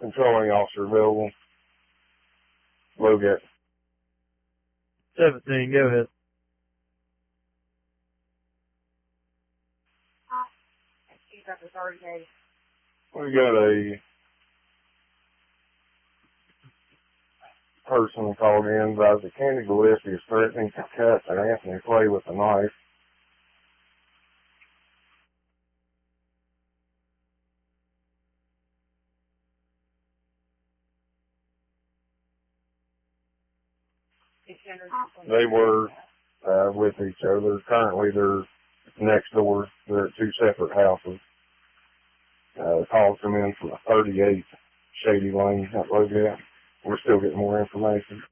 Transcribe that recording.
controlling officer available. Logat. 17, go ahead. We got a person called in by the Candy Gillespie is threatening to cut an Anthony Clay with a knife. They were with each other. Currently, they're next door. They're at two separate houses. Calls come in from 38 Shady Lane at Logat. We're still getting more information.